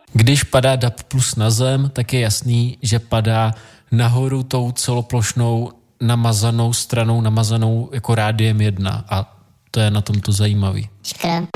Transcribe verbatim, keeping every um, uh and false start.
Když padá D A B plus na zem, tak je jasný, že padá nahoru tou celoplošnou namazanou stranou, namazanou jako rádiem jedna a to je na tom to zajímavý. Škra.